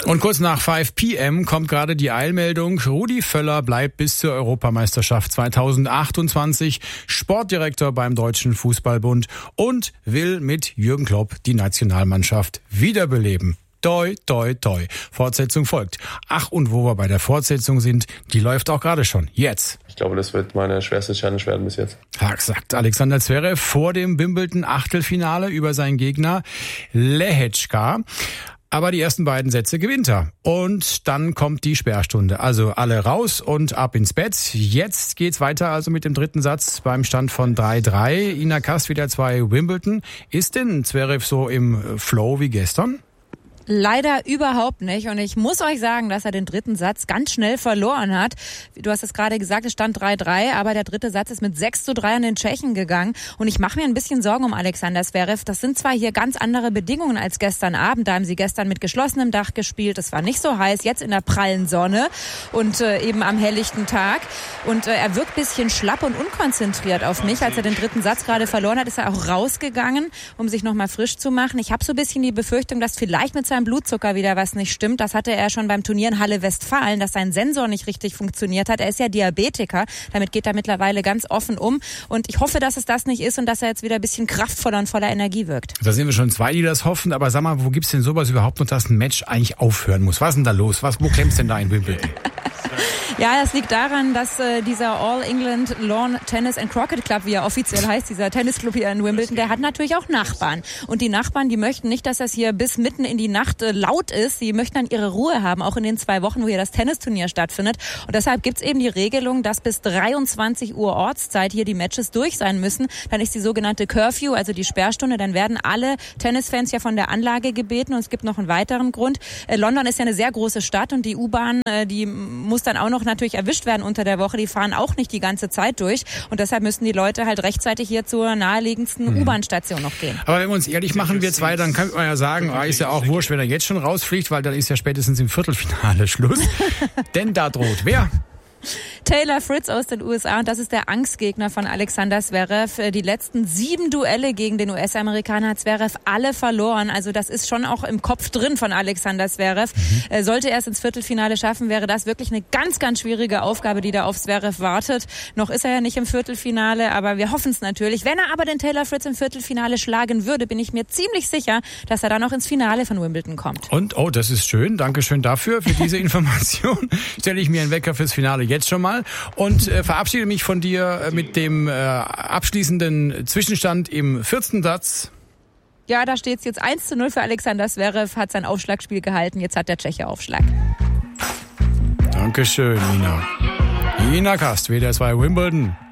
Und kurz nach 5 p.m. kommt gerade die Eilmeldung. Rudi Völler bleibt bis zur Europameisterschaft 2028 Sportdirektor beim Deutschen Fußballbund und will mit Jürgen Klopp die Nationalmannschaft wiederbeleben. Toi, toi, toi. Fortsetzung folgt. Ach, und wo wir bei der Fortsetzung sind, die läuft auch gerade schon. Jetzt. Ich glaube, das wird meine schwerste Challenge werden bis jetzt. Sagt Alexander Zverev vor dem Wimbledon-Achtelfinale über seinen Gegner Lehečka. Aber die ersten beiden Sätze gewinnt er. Und dann kommt die Sperrstunde. Also alle raus und ab ins Bett. Jetzt geht's weiter also mit dem dritten Satz beim Stand von 3-3. Ina Kast wieder 2 Wimbledon. Ist denn Zverev so im Flow wie gestern? Leider überhaupt nicht. Und ich muss euch sagen, dass er den dritten Satz ganz schnell verloren hat. Du hast es gerade gesagt, es stand 3-3, aber der dritte Satz ist mit 6-3 an den Tschechen gegangen. Und ich mache mir ein bisschen Sorgen um Alexander Zverev. Das sind zwar hier ganz andere Bedingungen als gestern Abend. Da haben sie gestern mit geschlossenem Dach gespielt. Es war nicht so heiß, jetzt in der prallen Sonne und eben am helllichten Tag. Und er wirkt ein bisschen schlapp und unkonzentriert auf mich. Als er den dritten Satz gerade verloren hat, ist er auch rausgegangen, um sich nochmal frisch zu machen. Ich habe so ein bisschen die Befürchtung, dass vielleicht mit seinem Blutzucker wieder was nicht stimmt. Das hatte er schon beim Turnier in Halle Westfalen, dass sein Sensor nicht richtig funktioniert hat. Er ist ja Diabetiker. Damit geht er mittlerweile ganz offen um. Und ich hoffe, dass es das nicht ist und dass er jetzt wieder ein bisschen kraftvoller und voller Energie wirkt. Da sind wir schon 2, die das hoffen. Aber sag mal, wo gibt's denn sowas überhaupt noch, dass ein Match eigentlich aufhören muss? Was ist denn da los? Wo klemmt's denn da in Wimbledon? Ja, das liegt daran, dass dieser All England Lawn Tennis and Croquet Club, wie er offiziell heißt, dieser Tennisclub hier in Wimbledon, der hat natürlich auch Nachbarn. Und die Nachbarn, die möchten nicht, dass das hier bis mitten in die Nacht laut ist. Sie möchten dann ihre Ruhe haben, auch in den 2 Wochen, wo hier das Tennisturnier stattfindet. Und deshalb gibt's eben die Regelung, dass bis 23 Uhr Ortszeit hier die Matches durch sein müssen. Dann ist die sogenannte Curfew, also die Sperrstunde. Dann werden alle Tennisfans ja von der Anlage gebeten. Und es gibt noch einen weiteren Grund. London ist ja eine sehr große Stadt und die U-Bahn, die muss dann auch noch natürlich erwischt werden unter der Woche. Die fahren auch nicht die ganze Zeit durch. Und deshalb müssen die Leute halt rechtzeitig hier zur naheliegendsten U-Bahn-Station noch gehen. Aber wenn wir uns ehrlich machen, wir 2, dann könnte man ja sagen, ist ja auch wurscht, wenn er jetzt schon rausfliegt, weil dann ist ja spätestens im Viertelfinale Schluss. Denn da droht wer? Taylor Fritz aus den USA, und das ist der Angstgegner von Alexander Zverev. Die letzten 7 Duelle gegen den US-Amerikaner hat Zverev alle verloren. Also das ist schon auch im Kopf drin von Alexander Zverev. Sollte er es ins Viertelfinale schaffen, wäre das wirklich eine ganz, ganz schwierige Aufgabe, die da auf Zverev wartet. Noch ist er ja nicht im Viertelfinale, aber wir hoffen es natürlich. Wenn er aber den Taylor Fritz im Viertelfinale schlagen würde, bin ich mir ziemlich sicher, dass er dann noch ins Finale von Wimbledon kommt. Und, das ist schön. Dankeschön dafür, für diese Information. Stelle ich mir einen Wecker fürs Finale jetzt schon mal und verabschiede mich von dir mit dem abschließenden Zwischenstand im 14. Satz. Ja, da steht es jetzt 1-0 für Alexander Zverev, hat sein Aufschlagspiel gehalten, jetzt hat der Tscheche Aufschlag. Dankeschön, Ina. Ina Kast, WDR 2 Wimbledon.